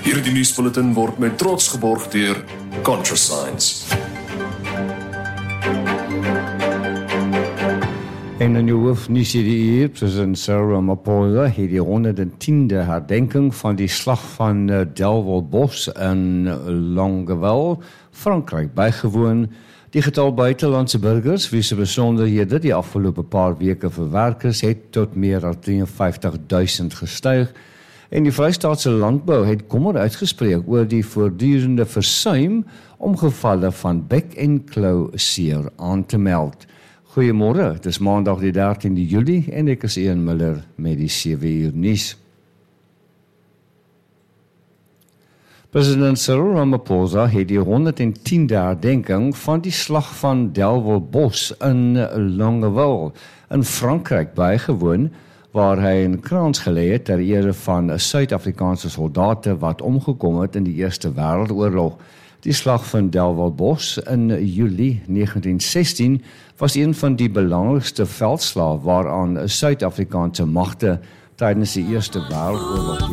Hierdie nuusbulletin word met trots geborg deur ContraScience. En in jou hoofnuus hierdie president Cyril Ramaphosa het die 110de herdenking van die slag van Delvaux in Longueuil, Frankryk bygewoon. Die getal buitelandse burgers wie se besonderhede die afgelope paar weke verwerk is, het tot meer as 53.000 gestyg. En die Vrystaatse landbou het kommer uitgespreek oor die voortdurende versuim om gevalle van bek- en klauseer aan te meld. Goeiemôre, het is maandag die 13de Julie en ek is Ian Miller met die 7 uur nuus. President Cyril Ramaphosa het die 110de herdenking van die slag van Delvaux in Longueuil in Frankryk bygewoon, waar hy 'n krans gelê het ter ere van Suid-Afrikaanse soldate wat omgekom het in die Eerste Wêreldoorlog. Die slag van Delvaux in Julie 1916 was een van die belangrikste veldslae waaraan Suid-Afrikaanse magte tydens die Eerste Wêreldoorlog